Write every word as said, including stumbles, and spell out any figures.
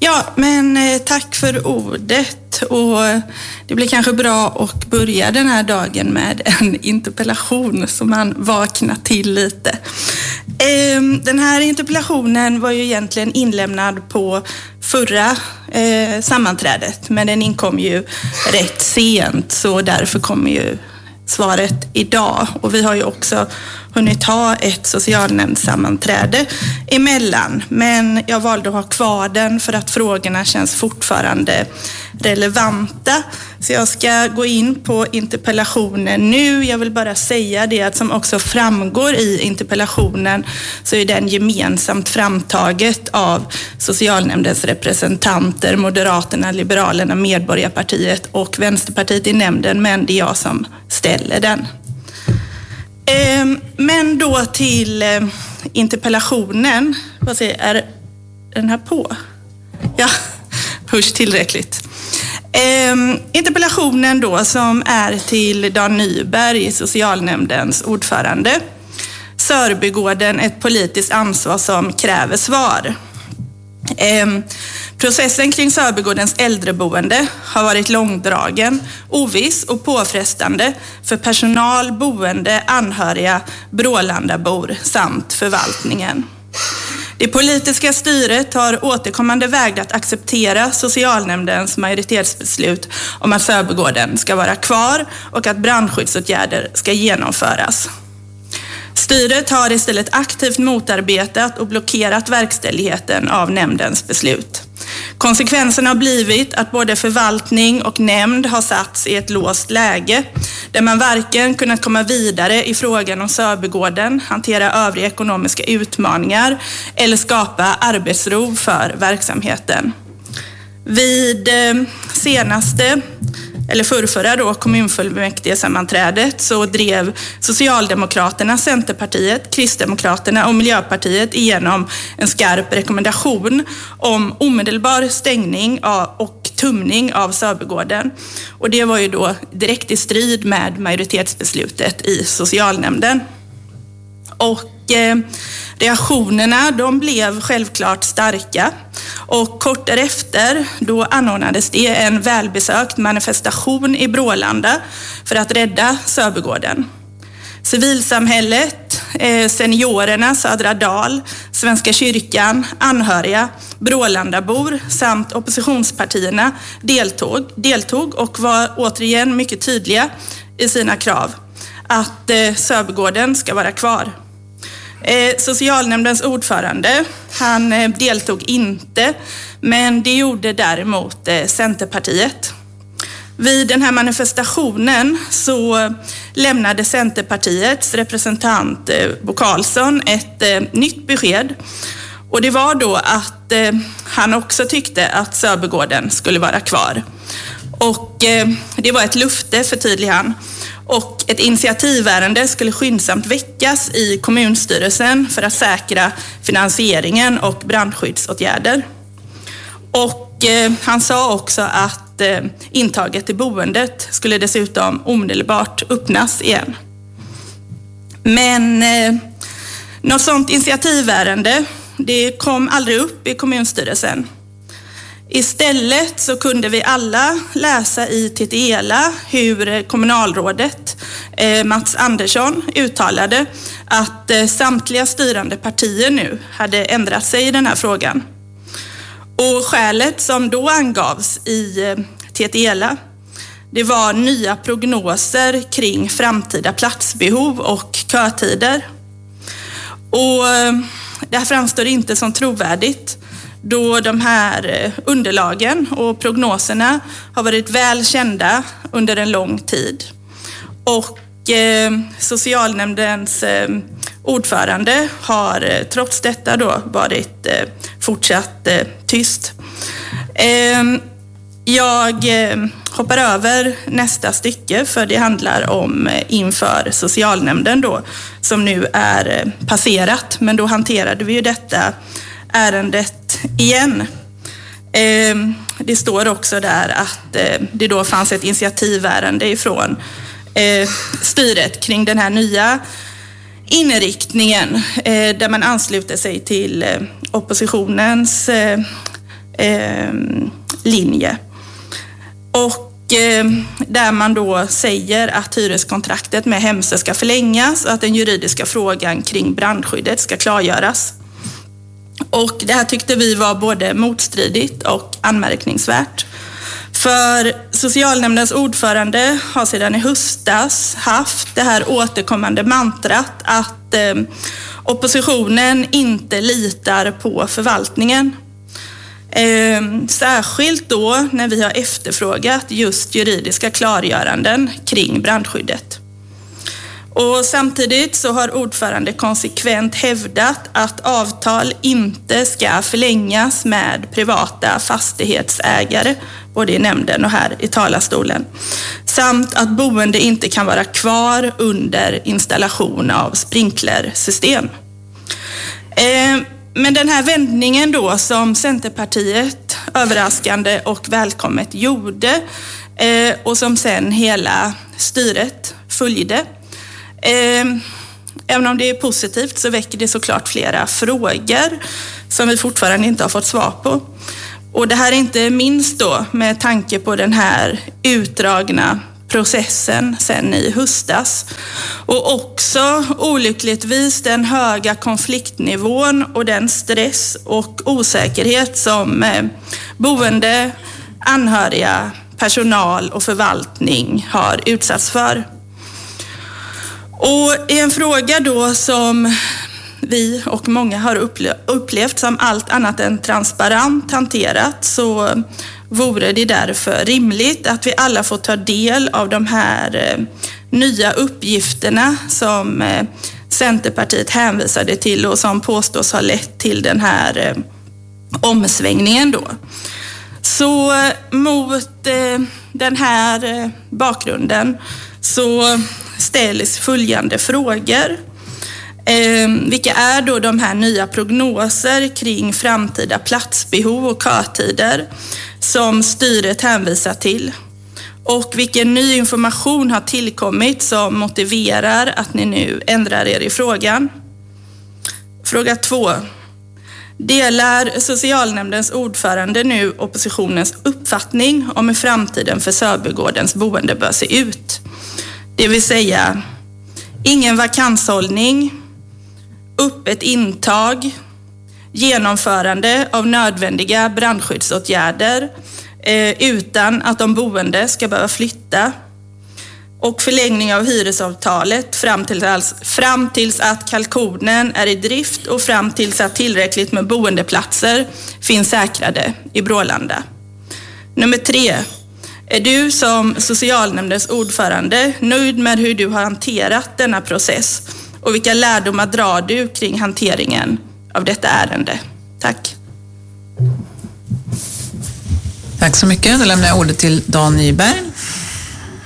Ja, men eh, tack för ordet. Och det blir kanske bra att börja den här dagen med en interpellation så man vaknar till lite. Eh, den här interpellationen var ju egentligen inlämnad på förra eh, sammanträdet, men den inkom ju rätt sent, så därför kommer ju svaret idag. Och vi har ju också hunnit ha ett socialnämndssammanträde emellan, men jag valde att ha kvar den för att frågorna känns fortfarande relevanta. Så jag ska gå in på interpellationen nu. Jag vill bara säga det att som också framgår i interpellationen så är den gemensamt framtaget av socialnämndens representanter, Moderaterna, Liberalerna, Medborgarpartiet och Vänsterpartiet i nämnden, men det är jag som ställer den. Men då till interpellationen. Vad säger, är den här på? Ja, hörs tillräckligt. Interpellationen då som är till Dan Nyberg, socialnämndens ordförande. Sörbygården, ett politiskt ansvar som kräver svar. Processen kring Sörbygårdens äldreboende har varit långdragen, oviss och påfrestande för personal, boende, anhöriga, Brålandabor samt förvaltningen. Det politiska styret har återkommande vägrat acceptera socialnämndens majoritetsbeslut om att Sörbygården ska vara kvar och att brandskyddsåtgärder ska genomföras. Styret har istället aktivt motarbetat och blockerat verkställigheten av nämndens beslut. Konsekvensen har blivit att både förvaltning och nämnd har satts i ett låst läge där man varken kunnat komma vidare i frågan om Sörbygården, hantera övriga ekonomiska utmaningar eller skapa arbetsro för verksamheten. Vid senaste eller förrförra då kommunfullmäktigesammanträdet så drev Socialdemokraterna, Centerpartiet, Kristdemokraterna och Miljöpartiet igenom en skarp rekommendation om omedelbar stängning av och tumning av Sörbygården. Och det var ju då direkt i strid med majoritetsbeslutet i socialnämnden. Och eh, reaktionerna de blev självklart starka. Och kort därefter då anordnades det en välbesökt manifestation i Brålanda för att rädda Sörbygården. Civilsamhället, eh, seniorerna, Södra Dal, Svenska kyrkan, anhöriga, Brålandabor samt oppositionspartierna deltog, deltog och var återigen mycket tydliga i sina krav att eh, Sörbygården ska vara kvar. Eh, socialnämndens ordförande, han eh, deltog inte, men det gjorde däremot eh, Centerpartiet. Vid den här manifestationen så lämnade Centerpartiets representant eh, Bo Karlsson ett eh, nytt besked. Och det var då att eh, han också tyckte att Sörbygården skulle vara kvar. Och eh, det var ett löfte, förtydligade han. Och ett initiativärende skulle skyndsamt väckas i kommunstyrelsen för att säkra finansieringen och brandskyddsåtgärder. Och eh, han sa också att eh, intaget till boendet skulle dessutom omedelbart öppnas igen. Men eh, något sådant initiativärende det kom aldrig upp i kommunstyrelsen. Istället så kunde vi alla läsa i TTELA hur kommunalrådet eh, Mats Andersson uttalade att eh, samtliga styrande partier nu hade ändrat sig i den här frågan. Och skälet som då angavs i eh, TTELA det var nya prognoser kring framtida platsbehov och kötider. Och eh, det här framstår inte som trovärdigt, då de här underlagen och prognoserna har varit väl kända under en lång tid. Och eh, socialnämndens eh, ordförande har eh, trots detta då varit eh, fortsatt eh, tyst. Eh, jag eh, hoppar över nästa stycke för det handlar om eh, inför socialnämnden då som nu är eh, passerat, men då hanterade vi ju detta ärendet igen. Eh, det står också där att eh, det då fanns ett initiativärende ifrån eh, styret kring den här nya inriktningen eh, där man ansluter sig till eh, oppositionens eh, eh, linje. Och eh, där man då säger att hyreskontraktet med Hemsö ska förlängas och att den juridiska frågan kring brandskyddet ska klargöras. Och det här tyckte vi var både motstridigt och anmärkningsvärt. För socialnämndens ordförande har sedan i höstas haft det här återkommande mantrat att eh, oppositionen inte litar på förvaltningen. Eh, särskilt då när vi har efterfrågat just juridiska klargöranden kring brandskyddet. Och samtidigt så har ordförande konsekvent hävdat att avtal inte ska förlängas med privata fastighetsägare, både i nämnden och här i talarstolen. Samt att boende inte kan vara kvar under installation av sprinklersystem. Eh, men den här vändningen då som Centerpartiet överraskande och välkommet gjorde eh, och som sen hela styret följde. Eh, även om det är positivt så väcker det såklart flera frågor som vi fortfarande inte har fått svar på. Och det här är inte minst då med tanke på den här utdragna processen sen i höstas. Och också olyckligtvis den höga konfliktnivån och den stress och osäkerhet som eh, boende, anhöriga, personal och förvaltning har utsatts för. Och i en fråga då som vi och många har upplevt som allt annat än transparent hanterat så vore det därför rimligt att vi alla får ta del av de här nya uppgifterna som Centerpartiet hänvisade till och som påstås ha lett till den här omsvängningen då. Så mot den här bakgrunden så ställs följande frågor. Eh, vilka är då de här nya prognoser kring framtida platsbehov och kötider som styret hänvisar till? Och vilken ny information har tillkommit som motiverar att ni nu ändrar er i frågan? Fråga två. Delar socialnämndens ordförande nu oppositionens uppfattning om hur framtiden för Sörbygårdens boende bör se ut? Det vill säga ingen vakanshållning, öppet intag, genomförande av nödvändiga brandskyddsåtgärder eh, utan att de boende ska behöva flytta och förlängning av hyresavtalet fram till, fram tills att kalkonen är i drift och fram tills att tillräckligt med boendeplatser finns säkrade i Brålanda. Nummer tre. Är du som socialnämndens ordförande nöjd med hur du har hanterat denna process? Och vilka lärdomar drar du kring hanteringen av detta ärende? Tack. Tack så mycket. Då lämnar jag ordet till Dan Nyberg.